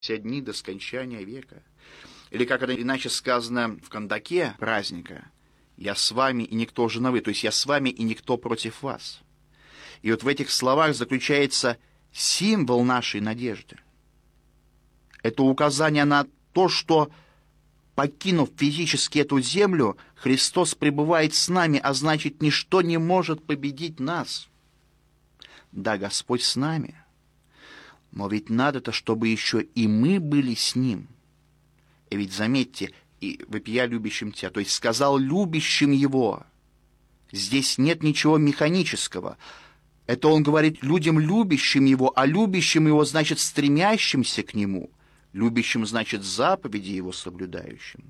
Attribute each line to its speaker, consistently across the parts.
Speaker 1: все дни до скончания века. Или, как это иначе сказано в кандаке праздника, «Я с вами, и никто же на вы», то есть «Я с вами, и никто против вас». И вот в этих словах заключается символ нашей надежды. Это указание на то, что, покинув физически эту землю, Христос пребывает с нами, а значит, ничто не может победить нас. Да, Господь с нами, но ведь надо-то, чтобы еще и мы были с Ним. И ведь заметьте, и вопия любящим Тебя, то есть сказал любящим Его. Здесь нет ничего механического. Это Он говорит людям, любящим Его, а любящим Его значит стремящимся к Нему. Любящим значит заповеди Его соблюдающим.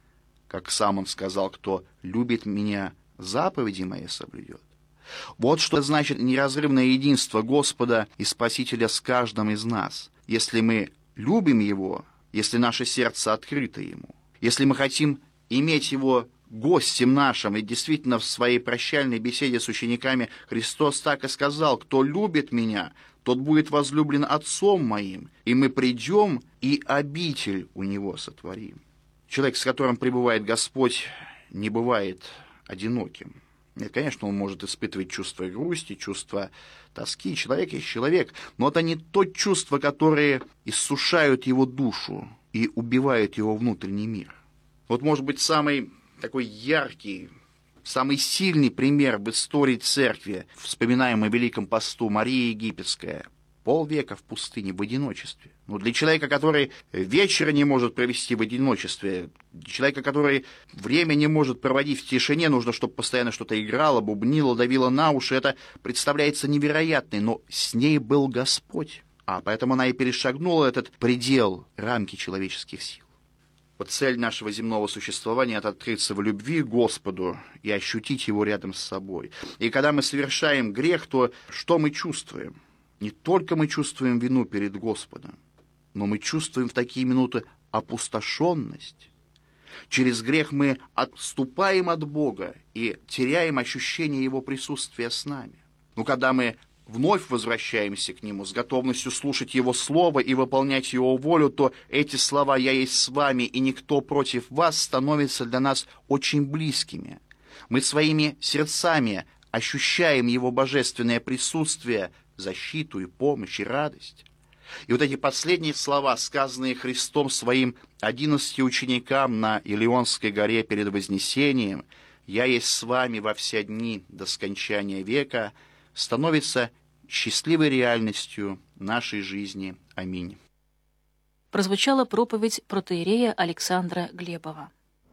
Speaker 1: Как сам Он сказал, кто любит Меня, заповеди Мои соблюдет. Вот что значит неразрывное единство Господа и Спасителя с каждым из нас. Если мы любим Его, если наше сердце открыто Ему, если мы хотим иметь Его гостем нашим, и действительно в своей прощальной беседе с учениками Христос так и сказал: «Кто любит Меня, тот будет возлюблен Отцом Моим, и мы придем и обитель у Него сотворим». Человек, с которым пребывает Господь, не бывает одиноким. Нет, конечно, он может испытывать чувство грусти, чувство тоски. Человек есть человек, но это не то чувство, которое иссушают его душу и убивают его внутренний мир. Вот, может быть, самый такой яркий, самый сильный пример в истории церкви, вспоминаем о Великом посту, Мария Египетская, полвека в пустыне в одиночестве. Но для человека, который вечера не может провести в одиночестве, для человека, который время не может проводить в тишине, нужно, чтобы постоянно что-то играло, бубнило, давило на уши, это представляется невероятной, но с ней был Господь. А поэтому она и перешагнула этот предел, рамки человеческих сил. Вот цель нашего земного существования — это открыться в любви к Господу и ощутить Его рядом с собой. И когда мы совершаем грех, то что мы чувствуем? Не только мы чувствуем вину перед Господом, но мы чувствуем в такие минуты опустошенность. Через грех мы отступаем от Бога и теряем ощущение Его присутствия с нами. Но когда мы вновь возвращаемся к Нему с готовностью слушать Его Слово и выполнять Его волю, то эти слова «Я есть с вами, и никто против вас» становятся для нас очень близкими. Мы своими сердцами ощущаем Его божественное присутствие, защиту и помощь, и радость. И вот эти последние слова, сказанные Христом своим 11 ученикам на Илионской горе перед Вознесением, «Я есть с вами во все дни до скончания века», становится счастливой реальностью нашей жизни. Аминь.
Speaker 2: Прозвучала проповедь протоиерея Александра Глебова.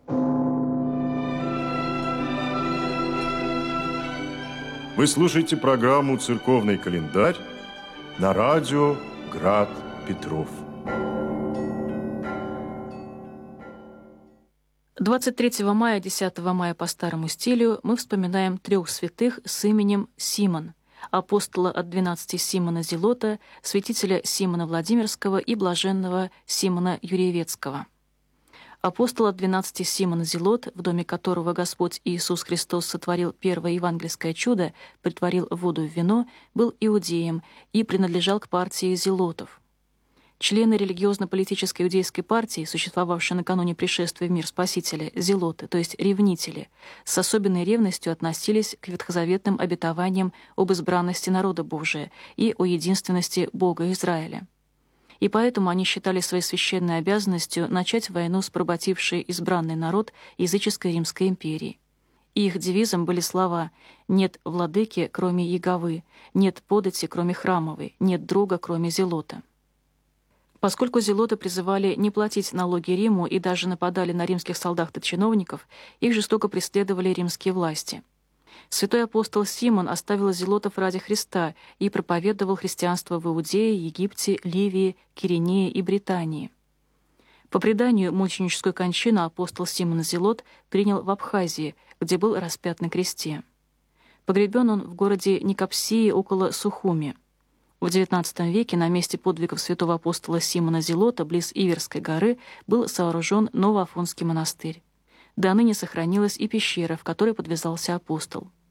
Speaker 3: Вы слушаете программу «Церковный календарь» на радио «Град Петров».
Speaker 2: 23 мая, 10 мая по старому стилю мы вспоминаем 3 святых с именем Симон, апостола от 12 Симона Зелота, святителя Симона Владимирского и блаженного Симона Юрьевецкого. Апостол от 12 Симон Зелот, в доме которого Господь Иисус Христос сотворил первое евангельское чудо, претворил воду в вино, был иудеем и принадлежал к партии зелотов. Члены религиозно-политической иудейской партии, существовавшей накануне пришествия в мир Спасителя, зелоты, то есть ревнители, с особенной ревностью относились к ветхозаветным обетованиям об избранности народа Божия и о единственности Бога Израиля. И поэтому они считали своей священной обязанностью начать войну с поработившей избранный народ языческой Римской империи. И их девизом были слова «Нет владыки, кроме Яговы, нет подати, кроме храмовой, нет друга, кроме зелота». Поскольку зелоты призывали не платить налоги Риму и даже нападали на римских солдат и чиновников, их жестоко преследовали римские власти. Святой апостол Симон оставил зелотов ради Христа и проповедовал христианство в Иудее, Египте, Ливии, Киринее и Британии. По преданию, мученическую кончину апостол Симон Зелот принял в Абхазии, где был распят на кресте. Погребен он в городе Никопсии около Сухуми. В XIX веке на месте подвигов святого апостола Симона Зелота близ Иверской горы был сооружен Новоафонский монастырь. До ныне сохранилась и пещера, в которой подвязался апостол.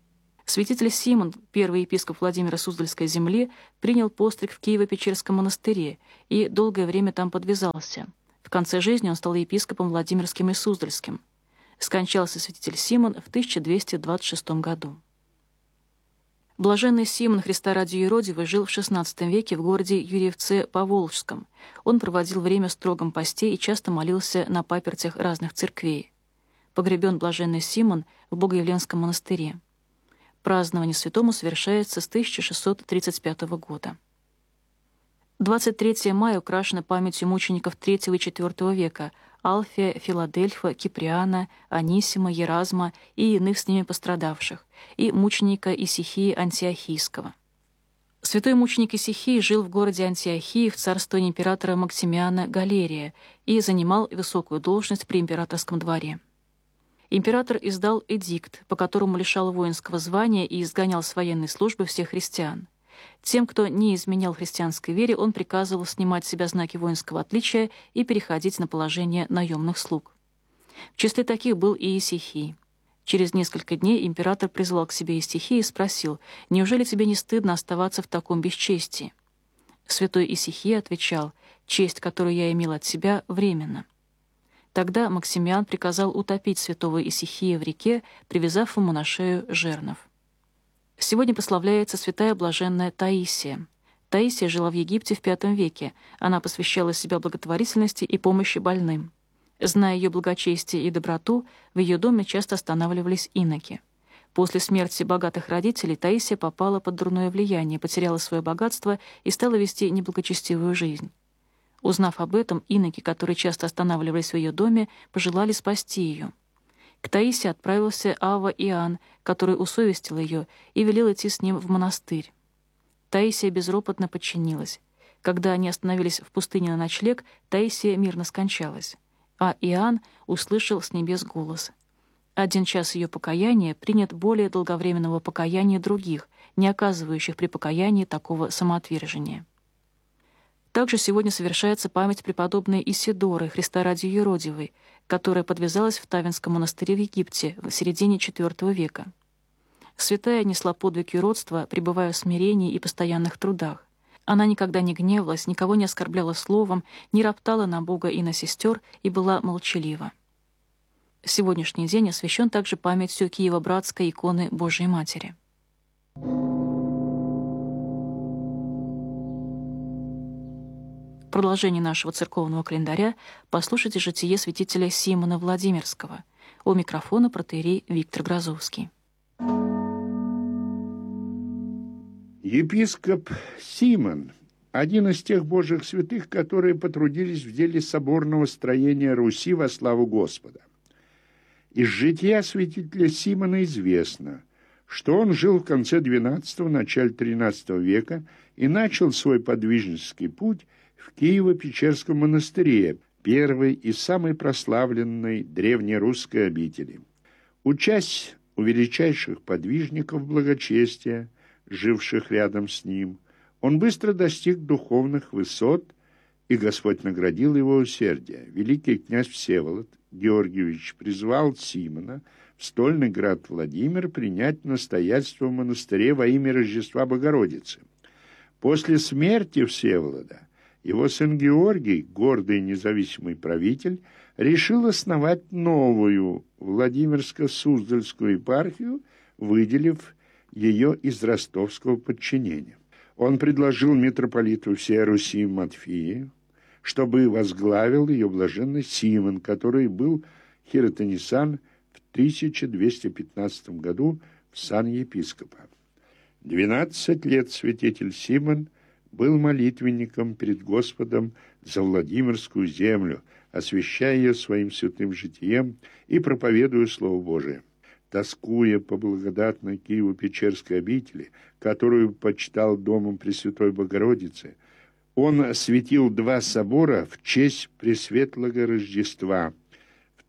Speaker 2: Святитель Симон, первый епископ Владимира Суздальской земли, принял постриг в Киево-Печерском монастыре и долгое время там подвязался. В конце жизни он стал епископом Владимирским и Суздальским. Скончался святитель Симон в 1226 году. Блаженный Симон, Христа ради юродивый, жил в XVI веке в городе Юрьевце-Поволжском. Он проводил время в строгом посте и часто молился на папертях разных церквей. Погребен блаженный Симон в Богоявленском монастыре. Празднование святому совершается с 1635 года. 23 мая украшено памятью мучеников III и IV века Алфия, Филадельфа, Киприана, Анисима, Еразма и иных с ними пострадавших, и мученика Исихии Антиохийского. Святой мученик Исихий жил в городе Антиохии в царствовании императора Максимиана Галерия и занимал высокую должность при императорском дворе. Император издал эдикт, по которому лишал воинского звания и изгонял с военной службы всех христиан. Тем, кто не изменял христианской вере, он приказывал снимать с себя знаки воинского отличия и переходить на положение наемных слуг. В числе таких был и Исихий. Через несколько дней император призвал к себе Исихия и спросил: «Неужели тебе не стыдно оставаться в таком бесчестии?» Святой Исихий отвечал: «Честь, которую я имел от себя, временна». Тогда Максимиан приказал утопить святого Исихия в реке, привязав ему на шею жернов. Сегодня прославляется святая блаженная Таисия. Таисия жила в Египте в V веке. Она посвящала себя благотворительности и помощи больным. Зная ее благочестие и доброту, в ее доме часто останавливались иноки. После смерти богатых родителей Таисия попала под дурное влияние, потеряла свое богатство и стала вести неблагочестивую жизнь. Узнав об этом, иноки, которые часто останавливались в ее доме, пожелали спасти ее. К Таисии отправился Авва Иоанн, который усовестил ее и велел идти с ним в монастырь. Таисия безропотно подчинилась. Когда они остановились в пустыне на ночлег, Таисия мирно скончалась. А Иоанн услышал с небес голос: «1 час ее покаяния принят более долговременного покаяния других, не оказывающих при покаянии такого самоотвержения». Также сегодня совершается память преподобной Исидоры, Христа ради юродивой, которая подвязалась в Тавинском монастыре в Египте в середине IV века. Святая несла подвиг юродства, пребывая в смирении и постоянных трудах. Она никогда не гневалась, никого не оскорбляла словом, не роптала на Бога и на сестер и была молчалива. Сегодняшний день освящен также памятью Киево-Братской иконы Божией Матери. В продолжении нашего церковного календаря послушайте житие святителя Симона Владимирского. У микрофона протоиерей Виктор Грозовский.
Speaker 4: Епископ Симон – один из тех божьих святых, которые потрудились в деле соборного строения Руси во славу Господа. Из жития святителя Симона известно, что он жил в конце XII – начале XIII века и начал свой подвижнический путь в Киево-Печерском монастыре, первой и самой прославленной древнерусской обители. Учась у величайших подвижников благочестия, живших рядом с ним, он быстро достиг духовных высот, и Господь наградил его усердие. Великий князь Всеволод Георгиевич призвал Симона в стольный град Владимир принять настоятельство в монастыре во имя Рождества Богородицы. После смерти Всеволода его сын Георгий, гордый и независимый правитель, решил основать новую Владимирско-Суздальскую епархию, выделив ее из ростовского подчинения. Он предложил митрополиту всей Руси Матфею, чтобы возглавил ее блаженный Симон, который был хиротонисан в 1215 году в сан епископа. 12 лет святитель Симон был молитвенником перед Господом за Владимирскую землю, освящая ее своим святым житием и проповедуя Слово Божие. Тоскуя по благодатной Киево-Печерской обители, которую почитал домом Пресвятой Богородицы, он осветил 2 собора в честь Пресветлого Рождества. В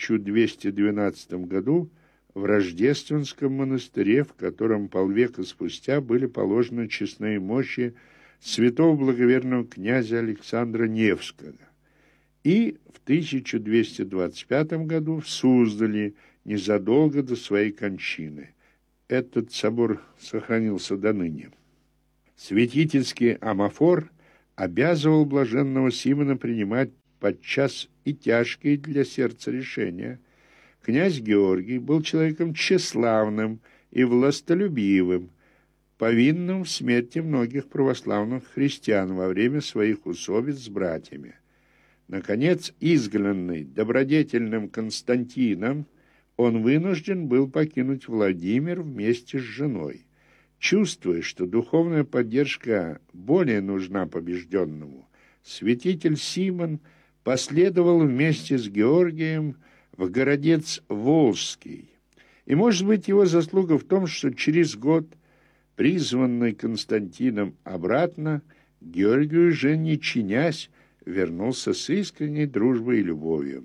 Speaker 4: 1212 году в Рождественском монастыре, в котором полвека спустя были положены честные мощи святого благоверного князя Александра Невского, и в 1225 году в Суздале, незадолго до своей кончины. этот собор сохранился до ныне. Святительский амафор обязывал блаженного Симона принимать подчас и тяжкие для сердца решения. Князь Георгий был человеком тщеславным и властолюбивым, повинным в смерти многих православных христиан во время своих усобиц с братьями. Наконец, изгнанный добродетельным Константином, он вынужден был покинуть Владимир вместе с женой. Чувствуя, что духовная поддержка более нужна побежденному, святитель Симон последовал вместе с Георгием в городец Волжский. И, может быть, его заслуга в том, что через год, призванный Константином обратно, Георгий, уже не чинясь, вернулся с искренней дружбой и любовью.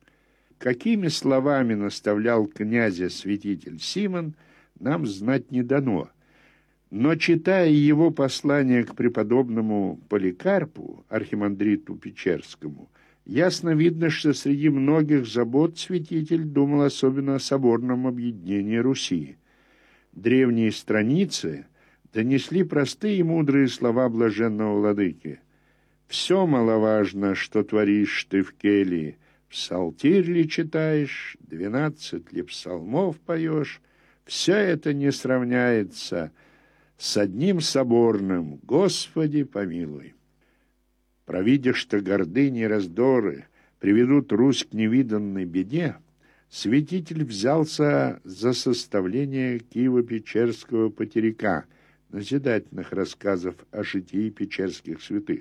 Speaker 4: Какими словами наставлял князя святитель Симон, нам знать не дано. Но, читая его послание к преподобному Поликарпу, архимандриту Печерскому, ясно видно, что среди многих забот святитель думал особенно о соборном объединении Руси. Древние страницы донесли простые и мудрые слова блаженного владыки. «Все маловажно, что творишь ты в келье, псалтирь ли читаешь, 12 ли псалмов поешь, все это не сравняется с одним соборным, Господи помилуй». Провидя, что гордыни и раздоры приведут Русь к невиданной беде, святитель взялся за составление Киево-Печерского потеряка, назидательных рассказов о житии печерских святых,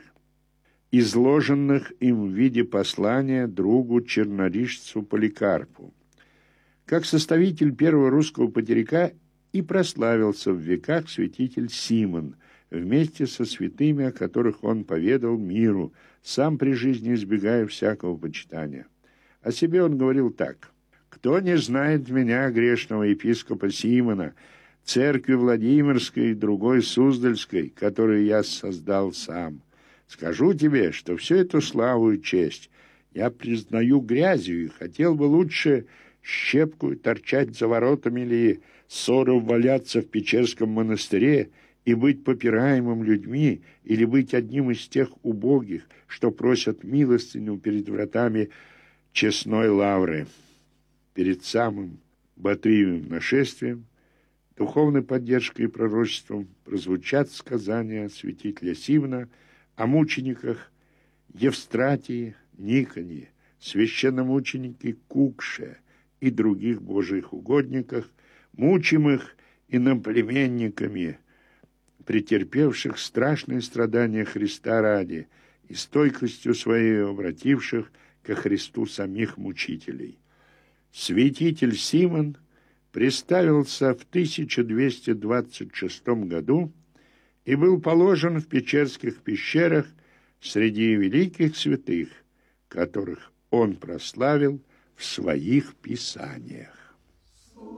Speaker 4: изложенных им в виде послания другу чернорижцу Поликарпу. Как составитель первого русского потеряка и прославился в веках святитель Симон, вместе со святыми, о которых он поведал миру, сам при жизни избегая всякого почитания. О себе он говорил так: «Кто не знает меня, грешного епископа Симона, церкви Владимирской и другой Суздальской, которую я создал сам? Скажу тебе, что всю эту славу и честь я признаю грязью и хотел бы лучше щепку торчать за воротами или ссору валяться в Печерском монастыре и быть попираемым людьми, или быть одним из тех убогих, что просят милостыню перед вратами честной лавры». Перед самым Батыевым нашествием, духовной поддержкой и пророчеством прозвучат сказания святителя Симона о мучениках Евстратии, Никоне, священномученике Кукше и других божьих угодниках, мучимых иноплеменниками, претерпевших страшные страдания Христа ради и стойкостью своей обративших ко Христу самих мучителей. Святитель Симон представился в 1226 году и был положен в Печерских пещерах среди великих святых, которых он прославил в своих писаниях.